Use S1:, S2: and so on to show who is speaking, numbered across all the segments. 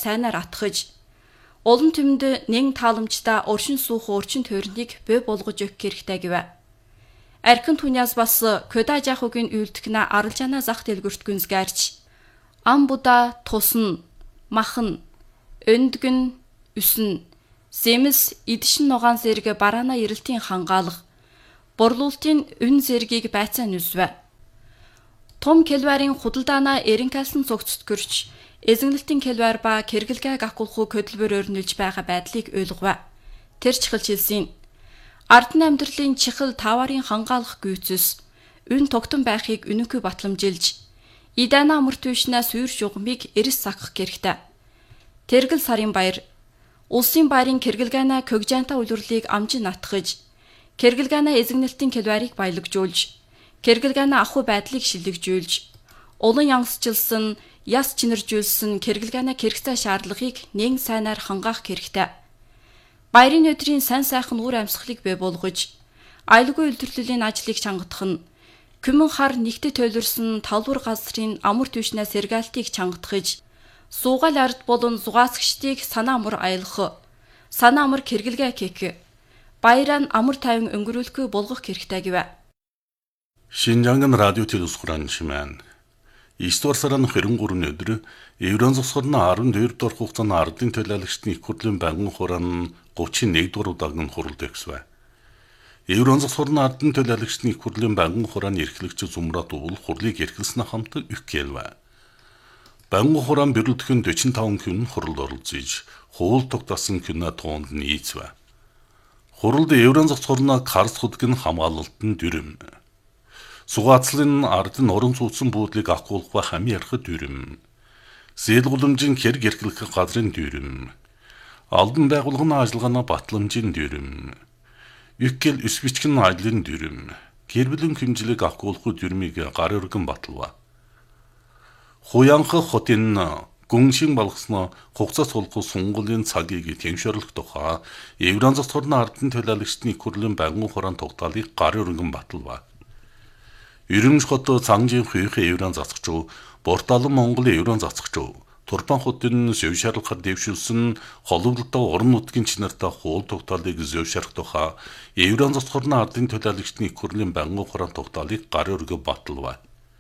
S1: сайнаар атгаж, улам түмэнд нэн тааламжтай оршин суух орчин тойрныг бой болгож өгөх хэрэгтэй гэв. Аркин түняс бас көда жахугийн үйлдэгнэ аралжана зах дэлгүртгүнс гэрч, амбуда тусн, махан, өндгэн, үсэн, сэмэс идшин нугаан зэрэг бараана ирэлтийн хангаалга, борлуултын үн зэргийг байцаа нүсвэ. Том келварын худалдаана эренкалсан цогцтгөрч, эзэнгэлтийн келвар ба кэргэлгээ гакулху көдөлбөр өрнөлж байгаа байдлыг ойлгов. Тэр чихэл хэлсэн. Ардны амьдралын чихэл таварын хангаалах гүйцэс, үн тогтон байхыг үнэнгүй батламжилж, идана амарт түшнээс үр жугмыг эрс сагах гэрхтэ. Тэргэл сарын баяр, улсын баярын кэргэлгаана көгжанта үлрэлийг амжин натгаж, кэргэлгаана эзэгнэлтийн келварыг баялагжуулж, кэргэлгаана ахуй байдлыг шилэгжүүлж, улан янгсжилсан, яс чинэржүүлсэн кэргэлгаана кэрхтэ шаардлагыг нэн сайнаар хангаах хэрэгтэй. Баярын өдрийн сайн сайхан үр амьсгалыг бий болгож, аюулгүй үйлдвэрлэлийн ажлыг чангадах нь, күмэн хар нэгтэд тойлорсон талбар газрын амар түвшнээс сэргаалтыг чангадахж, суугаал ард болон зугаасгчдыг санаа амар аялах, санаа амар кэргэлгээ кек, баяраа амар тайван өнгөрүүлэхгүй болгох хэрэгтэй гэв.
S2: Шинжанган радио телевизхуран шимэн. 9 сарын 23-ны өдөр Еврон засгийн 12 дугаар хугацааны ардын төлөөлөгчдийн их хурлын байнгын хураан 31 дугаар удаагийн хуралд өгсвэ. Еврон засгийн ардын төлөөлөгчдийн их хурлын байнгын хурааны эрхлэгч Зумрат уул хурлыг эрхэлснэ хамт өгкэлвэ. Байнгын хураан бэрэлдэхин 45 хүн хуралд оролцож, хуул тогтосон хүнэ тоонд нийцвэ. Хуралд Еврон засгийн Карс хөдгөн хамгаалалтын дүрэм. Сугаацлын ардын орон сууцсан буудлыг ахгуулах хами ярхад дүрэм. Зээл гуламжийн хэрэг эрхлэх газрын дүрэм. Албан байгууллагын ажиллагааны батламжийн дүрэм. Үкkel өсвичгэн ажлын дүрэм. Гэр бүлийн хэмжлэг ахгуулах дүрмийг гар өргөн баталва. Хуянх хотын гүншин балгасна хугацаа сулгах сунгуулын цагийг тэншөрлөх тухай Еврон засгийн ардын төлөөлөгчдийн их хурлын байнгын хураан тогтоолыг гар өргөн баталва. Ирэмж хот цангийн хүйх Еврон засагч, Борталан Монгол Еврон засагч, Турпан хотын зөвшөөрлөхөд дэвшүүлсэн холбогдолтой орон нутгийн чинартай хуул тогтоолыг зөвшөөрөх тухай Еврон засгийн ардын төлөөлөгчдийн их хурлын байнгын хураан тогтоолыг гар өргөн баталва.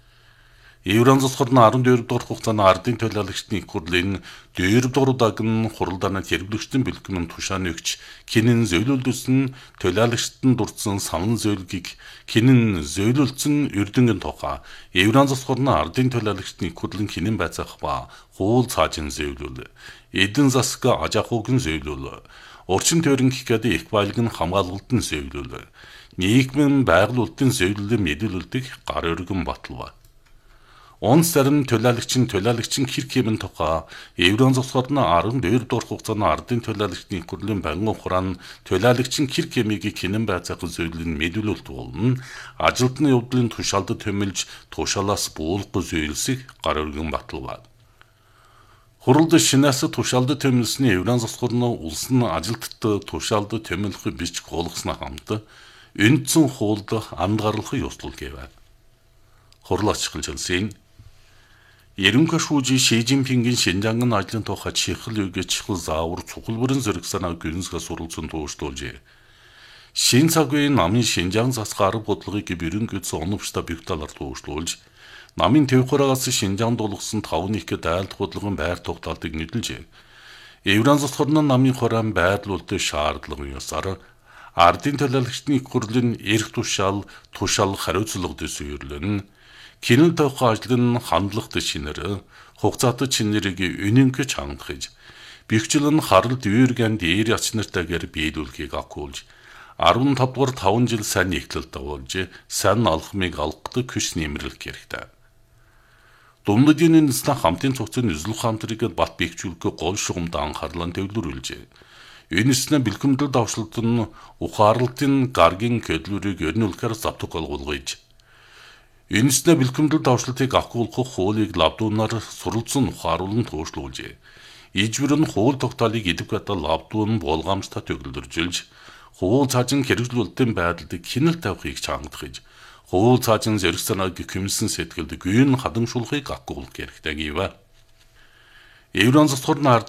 S2: Еврон засгийн 12 дугаар хугацааны ардын төлөөлөгчдийн их хурлын 4 дугаар удаагийн хуралдааны хэрэглэгчдийн бэлтгэн тушааны өгч кинэн зөөлөлдсөн төлөөлөгчдөн дурдсан санан зөөлгийг кинэн зөөлөлдсөн эрдэнгийн тухай Еврон засгийн ардын төлөөлөгчдийн их хурлын кинэн байцаах ба хуул цаажин зөөлөл эдэн засаг ажахуугийн зөөлөл орчин тойрон гэхэд их байлгын хамгаалалтын зөөлөл нийгмийн байгуулалтын зөөлөлөөр мэдүүлэлтийг гар өргөн баталва. Он сарын төлөөлөгчийн хэр хэмээн тухай Еврон засгийн 12 дугаар хугацааны ардын төлөөлөгчдийн их хурлын байнгын хураан төлөөлөгчийн хэр хэмээг кинэн байцаах зөөллийн мэдүүлэлт болно. Ажилтны явдлын тушаалд төмөлж тушаалаас буулгах зөөлсийг гар өргөн баталва. Хуралд шинээс тушаалд төмөлсний Еврон засгийн улсын ажилтнад тушаалд төмөлөх бичиг хуулгаснаа хамт үндсэн хуульд андгаарлах ёслол гэвэ. Хурлаач хэлжэлсэн. Ерөнхий шүүжи Ши Жинпингийн Шинжанган ажлын тухай чихэл үгээ чихэл заавар цуглбарын зэрэг санаа гүнзгээс суралцсан тууштуулжээ. Шин цаг үеийн намын Шинжаан засгийн арга бодлогыг бэрэнгэц оновчтой бигталаар тууштуулж, намын төвхөрөөс Шинжаанд болгосон 5-1 дайлт бодлогын байр тогтоолтыг нийлжээ. Еврон засгийн намын хураан байрлуулалтын шаардлага ёсоор ардын төлөөлөгчдийн их хурлын эрх тушаал хариуцлага дэсвэрлэн кинэн тавих ажлын хандлагт шинээр хугацаатай чинэрийг үнэнхэж хангахж бэхжил нь харалт үергэн дээр ач нартайгаар биелүүлэхийг акуулж 15 дугаар 5 жил сайн нэгтлэлт авуулж сайн алхмыг алгадаг хүч нэмрэлх хэрэгтэй. Думдын нэснэ хамтын цогцын үзлэх хамтрыг бат бэхжүүлэх гол шугамд анхаарлаа төвлөрүүлжээ. Энэснэ бэлгэмдэл давшлалт нь ухаарлтын гаргийн көдлөрийг өрнүүлэхээр завтаг олгуулгаж Энэснэ бэлгэмдэл давшлалтыг ахгуулах хуулийг лавдуунаар суралцсан ухааруулан туушлуулжээ. Ижбэр нь хуул тогтоолыг идэх бата лавдуун болгоомжтой төгөлдөржилж, хуул цаажин хэрэгжүүлэлтийн байдалд хяналт тавихыг чангадахж, хуул цаажин зэрэг санааг хэмсэн сэтгэлд гүйн хадамшуулахыг ахгуулах хэрэгтэй гэв. Еврон засгийн